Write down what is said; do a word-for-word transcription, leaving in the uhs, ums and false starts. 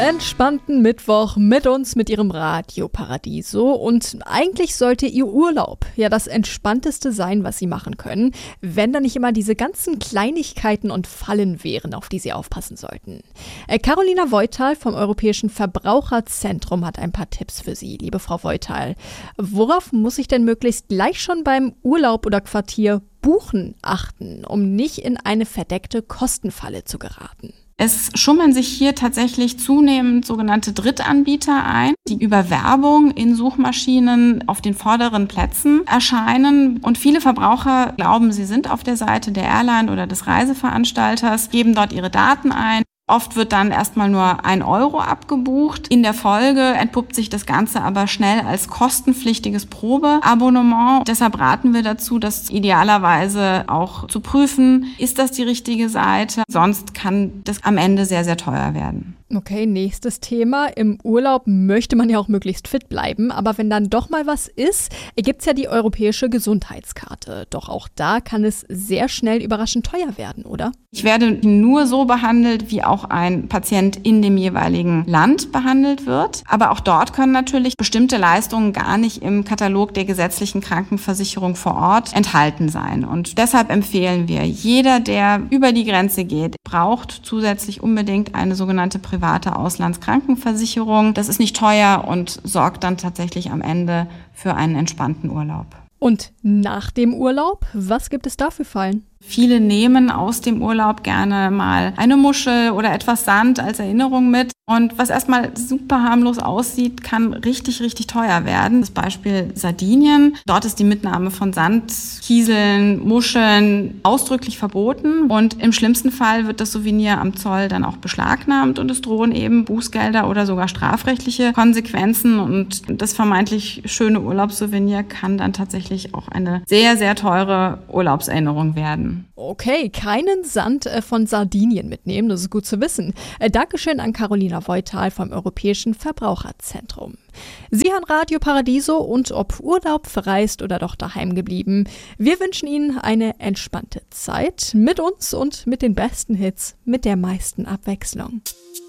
Entspannten Mittwoch mit uns, mit Ihrem Radio Paradiso. Und eigentlich sollte Ihr Urlaub ja das Entspannteste sein, was Sie machen können, wenn da nicht immer diese ganzen Kleinigkeiten und Fallen wären, auf die Sie aufpassen sollten. Äh, Carolina Voital vom Europäischen Verbraucherzentrum hat ein paar Tipps für Sie, liebe Frau Voital. Worauf muss ich denn möglichst gleich schon beim Urlaub oder Quartier buchen achten, um nicht in eine verdeckte Kostenfalle zu geraten? Es schummeln sich hier tatsächlich zunehmend sogenannte Drittanbieter ein, die über Werbung in Suchmaschinen auf den vorderen Plätzen erscheinen. Und viele Verbraucher glauben, sie sind auf der Seite der Airline oder des Reiseveranstalters, geben dort ihre Daten ein. Oft wird dann erstmal nur ein Euro abgebucht. In der Folge entpuppt sich das Ganze aber schnell als kostenpflichtiges Probeabonnement. Deshalb raten wir dazu, das idealerweise auch zu prüfen. Ist das die richtige Seite? Sonst kann das am Ende sehr, sehr teuer werden. Okay, nächstes Thema. Im Urlaub möchte man ja auch möglichst fit bleiben, aber wenn dann doch mal was ist, gibt's ja die europäische Gesundheitskarte. Doch auch da kann es sehr schnell überraschend teuer werden, oder? Ich werde nur so behandelt, wie auch ein Patient in dem jeweiligen Land behandelt wird. Aber auch dort können natürlich bestimmte Leistungen gar nicht im Katalog der gesetzlichen Krankenversicherung vor Ort enthalten sein. Und deshalb empfehlen wir, jeder, der über die Grenze geht, braucht zusätzlich unbedingt eine sogenannte private Auslandskrankenversicherung. Das ist nicht teuer und sorgt dann tatsächlich am Ende für einen entspannten Urlaub. Und nach dem Urlaub, was gibt es da für Fallen? Viele nehmen aus dem Urlaub gerne mal eine Muschel oder etwas Sand als Erinnerung mit. Und was erstmal super harmlos aussieht, kann richtig, richtig teuer werden. Das Beispiel Sardinien. Dort ist die Mitnahme von Sand, Kieseln, Muscheln ausdrücklich verboten. Und im schlimmsten Fall wird das Souvenir am Zoll dann auch beschlagnahmt und es drohen eben Bußgelder oder sogar strafrechtliche Konsequenzen. Und das vermeintlich schöne Urlaubssouvenir kann dann tatsächlich auch eine sehr, sehr teure Urlaubserinnerung werden. Okay, keinen Sand von Sardinien mitnehmen, das ist gut zu wissen. Dankeschön an Carolina Voital vom Europäischen Verbraucherzentrum. Sie hören Radio Paradiso und ob Urlaub, verreist oder doch daheim geblieben. Wir wünschen Ihnen eine entspannte Zeit mit uns und mit den besten Hits, mit der meisten Abwechslung.